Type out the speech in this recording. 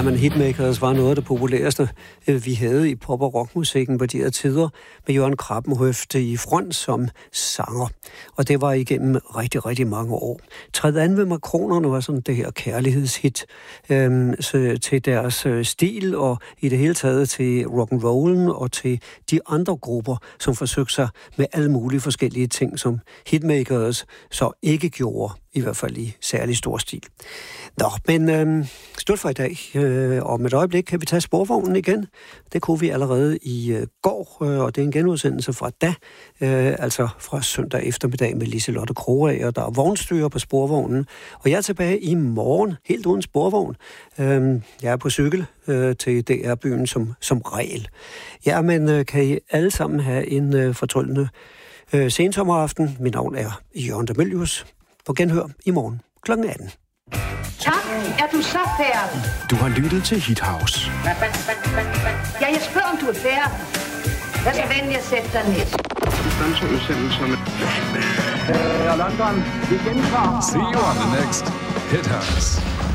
Ja, men Hitmakers var noget af det populæreste, vi havde i pop- og rockmusikken på de her tider, med Jørgen Krabbenhøft i front som sanger. Og det var igennem rigtig, rigtig mange år. Træd an ved Makronerne var sådan det her kærlighedshit til deres stil, og i det hele taget til rock'n'rollen og til de andre grupper, som forsøgte sig med alle mulige forskellige ting, som Hitmakers så ikke gjorde, i hvert fald i særlig stor stil. Nå, men slut for i dag. Om et øjeblik kan vi tage sporvognen igen. Det kunne vi allerede i går, og det er en genudsendelse fra altså fra søndag eftermiddag med Liselotte Krogager, der er vognstyrer på sporvognen. Og jeg er tilbage i morgen, helt uden sporvogn. Jeg er på cykel til DR-byen som regel. Ja, men kan I alle sammen have en fortryllende sensommeraften. Mit navn er Jørgen de Mylius. På genhør i morgen kl. 18. Tak, er du så færdig? Du har lyttet til Hit House. Ja, jeg spørger, om du er færdig. Vær så venlig at sætte dig ned. Udsendelsen. London, vi gentager. See you on the next Hit House.